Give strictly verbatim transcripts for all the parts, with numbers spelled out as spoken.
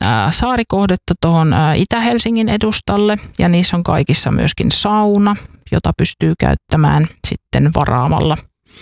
ää, saarikohdetta tuohon Itä-Helsingin edustalle ja niissä on kaikissa myöskin sauna, jota pystyy käyttämään sitten varaamalla.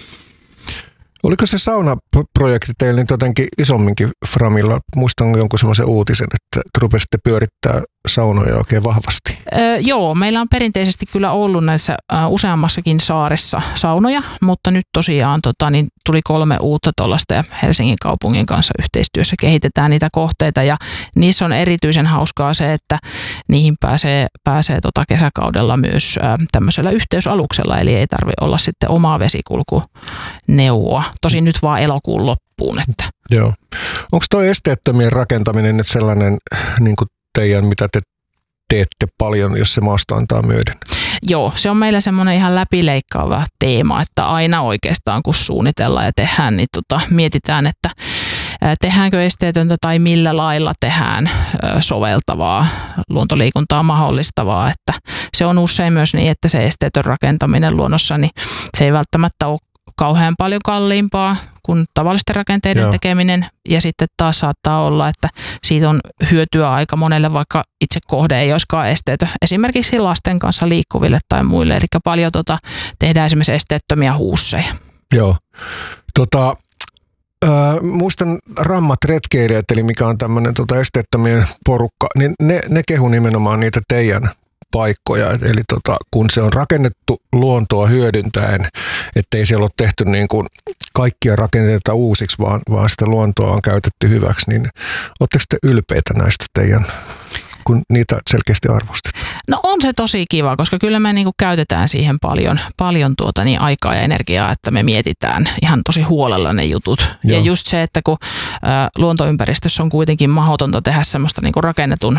Oliko se saunaprojekti teillä nyt jotenkin isomminkin framilla? Muistan jonkun sellaisen uutisen, että te rupesitte pyörittää saunoja oikein vahvasti. Öö, joo, meillä on perinteisesti kyllä ollut näissä ä, useammassakin saaressa saunoja, mutta nyt tosiaan tota, niin tuli kolme uutta tuollaista ja Helsingin kaupungin kanssa yhteistyössä kehitetään niitä kohteita ja niissä on erityisen hauskaa se, että niihin pääsee, pääsee tota kesäkaudella myös ä, tämmöisellä yhteysaluksella, eli ei tarvitse olla sitten omaa vesikulkuneuvoa. Tosin nyt vaan elokuun loppuun. Että. Joo. Onko tuo esteettömien rakentaminen nyt sellainen niin kuin teidän, mitä te teette paljon, jos se maasto antaa myöden? Joo, se on meillä semmoinen ihan läpileikkaava teema, että aina oikeastaan kun suunnitellaan ja tehdään, niin tota, mietitään, että tehdäänkö esteetöntä tai millä lailla tehdään soveltavaa, luontoliikuntaa mahdollistavaa. Että se on usein myös niin, että se esteetön rakentaminen luonnossa, niin se ei välttämättä ole kauhean paljon kalliimpaa kuin tavallisten rakenteiden Joo. tekeminen. Ja sitten taas saattaa olla, että siitä on hyötyä aika monelle, vaikka itse kohde ei olisikaan esteetön. Esimerkiksi lasten kanssa liikkuville tai muille. Eli paljon tota, tehdään esimerkiksi esteettömiä huusseja. Joo. Tota, äh, muistan Rammat retkeilijät, eli mikä on tämmöinen tota, esteettömien porukka, niin ne, ne kehu nimenomaan niitä teidän paikkoja, eli tota, kun se on rakennettu luontoa hyödyntäen, ettei siellä ole tehty niin kuin kaikkia rakenteita uusiksi, vaan, vaan sitä luontoa on käytetty hyväksi, niin oletteko te ylpeitä näistä teidän, kun niitä selkeästi arvostetaan? No on se tosi kiva, koska kyllä me niinku käytetään siihen paljon, paljon tuota niin aikaa ja energiaa, että me mietitään ihan tosi huolella ne jutut. Joo. Ja just se, että kun ä, luontoympäristössä on kuitenkin mahdotonta tehdä semmoista niinku rakennetun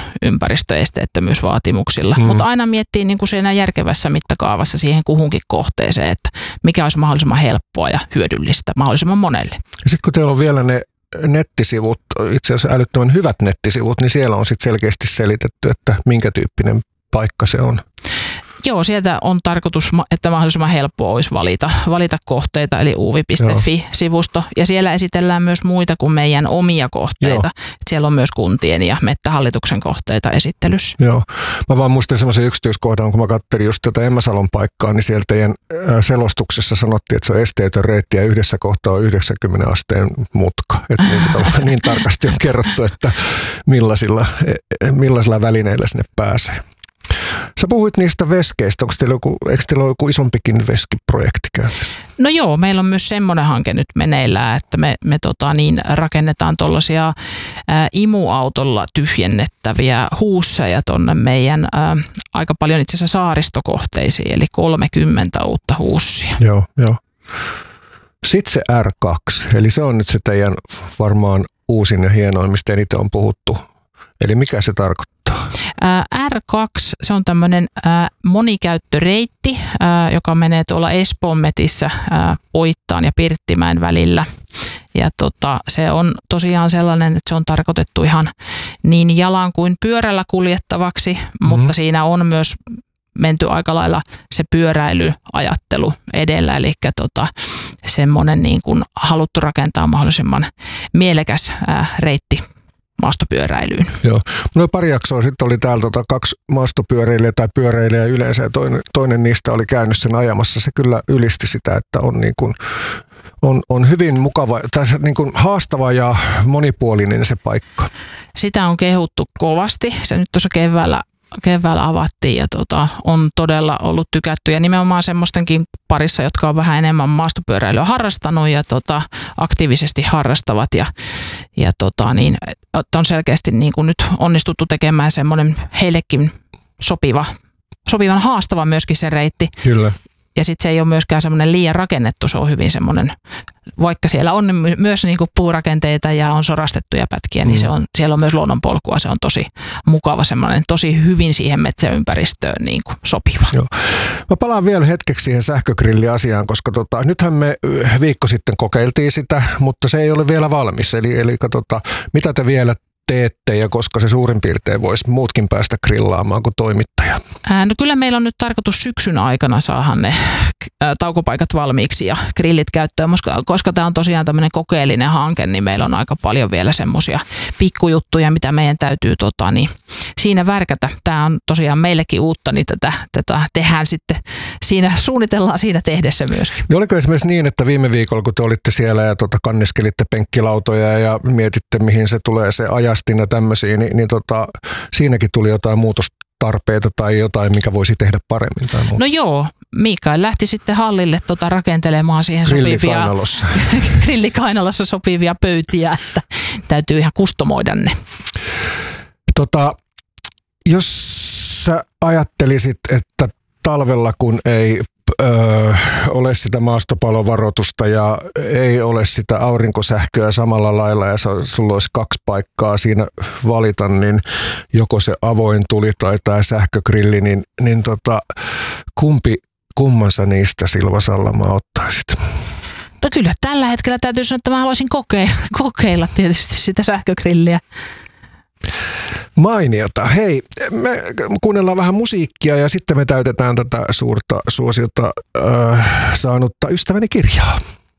ympäristöesteettömyysvaatimuksilla, mm. mutta aina miettii niinku siinä järkevässä mittakaavassa siihen kuhunkin kohteeseen, että mikä olisi mahdollisimman helppoa ja hyödyllistä mahdollisimman monelle. Ja sitten kun teillä on vielä ne nettisivut, itse asiassa älyttömän hyvät nettisivut, niin siellä on sitten selkeästi selitetty, että minkä tyyppinen paikka se on. Joo, sieltä on tarkoitus, että mahdollisimman helppoa olisi valita, valita kohteita, eli uuvi piste fi-sivusto. Ja siellä esitellään myös muita kuin meidän omia kohteita. Siellä on myös kuntien ja Mettähallituksen kohteita esittelyssä. Joo. Mä vaan muistan semmoisen yksityiskohdan, kun mä katselin just tätä Emmasalon paikkaa, niin siellä teidän selostuksessa sanottiin, että se on esteetön reitti ja yhdessä kohtaa on yhdeksänkymmentä asteen mutka. Että niin, niin tarkasti on kerrottu, että millaisilla, millaisilla välineillä sinne pääsee. Sä puhuit niistä veskeistä. Onko teillä joku, eikö teillä ole joku isompikin veskiprojekti käynnissä? No joo, meillä on myös semmoinen hanke nyt meneillään, että me, me tota niin, rakennetaan tuollaisia imuautolla tyhjennettäviä huusseja tuonne meidän ää, aika paljon itse asiassa saaristokohteisiin, eli kolmekymmentä uutta huussia. Joo, joo. Sitten se R kaksi, eli se on nyt se teidän varmaan uusin ja hienoin, mistä eniten on puhuttu. Eli mikä se tarkoittaa? R kaksi, se on tämmöinen monikäyttöreitti, joka menee tuolla Espoonmetissä Oittaan ja Pirttimäen välillä. Ja tota, se on tosiaan sellainen, että se on tarkoitettu ihan niin jalan kuin pyörällä kuljettavaksi, mm-hmm. mutta siinä on myös menty aika lailla se pyöräilyajattelu edellä, eli tota, semmoinen niin kuin haluttu rakentaa mahdollisimman mielekäs ää, reitti maastopyöräilyyn. Joo. Mulla pari jaksoa sitten oli täällä tota kaksi maastopyöräilijää tai pyöräilijää yleensä ja toinen, toinen niistä oli käynyt sen ajamassa. Se kyllä ylisti sitä, että on, niin kuin, on, on hyvin mukava, tai niin kuin haastava ja monipuolinen se paikka. Sitä on kehuttu kovasti. Se nyt tuossa keväällä keväällä avattiin ja tota, on todella ollut tykätty ja nimenomaan semmoistenkin parissa, jotka on vähän enemmän maastopyöräilyä harrastanut ja tota, aktiivisesti harrastavat ja, ja tota, niin, on selkeästi niin kuin nyt onnistuttu tekemään semmoinen heillekin sopiva, sopivan haastava myöskin se reitti. Kyllä. Ja sitten se ei ole myöskään semmoinen liian rakennettu, se on hyvin semmoinen, vaikka siellä on myös niinku puurakenteita ja on sorastettuja pätkiä, niin mm. se on, siellä on myös luonnonpolkua, se on tosi mukava semmoinen, tosi hyvin siihen metsäympäristöön niinku sopiva. Joo. Mä palaan vielä hetkeksi siihen sähkögrilliasiaan, koska tota, nythän me viikko sitten kokeiltiin sitä, mutta se ei ole vielä valmis, eli, eli tota, mitä te vielä teette ja koska se suurin piirtein voisi muutkin päästä grillaamaan kuin toimittaja? No kyllä meillä on nyt tarkoitus syksyn aikana saada ne taukopaikat valmiiksi ja grillit käyttöön, koska, koska tämä on tosiaan tämmöinen kokeellinen hanke, niin meillä on aika paljon vielä semmoisia pikkujuttuja, mitä meidän täytyy tota, niin, siinä värkätä. Tämä on tosiaan meillekin uutta, niin tätä, tätä tehdään sitten, siinä suunnitellaan siinä tehdessä myöskin. No oliko esimerkiksi niin, että viime viikolla, kun te olitte siellä ja tota, kanniskelitte penkkilautoja ja mietitte, mihin se tulee se ajastin ja tämmöisiä, niin, niin tota, siinäkin tuli jotain muutostarpeita tai jotain, mikä voisi tehdä paremmin? Tai no joo, Mikael lähti sitten hallille tota rakentelemaan siihen sopivia grillikainalossa sopivia pöytiä, että täytyy ihan kustomoida ne. Tota, jos sä ajattelisit, että talvella kun ei Öö, ole sitä maastopalovaroitusta ja ei ole sitä aurinkosähköä samalla lailla ja sulla olisi kaksi paikkaa siinä valita, niin joko se avoin tuli tai tämä sähkögrilli, niin, niin tota, kumpi, kumman sä niistä Silva Sallamaa ottaisit? No kyllä, tällä hetkellä täytyy sanoa, että mä haluaisin kokeilla, kokeilla tietysti sitä sähkögrilliä. Mainiota. Hei, me kuunnellaan vähän musiikkia ja sitten me täytetään tätä suurta suosiota äh, saanutta ystäväni kirjaa.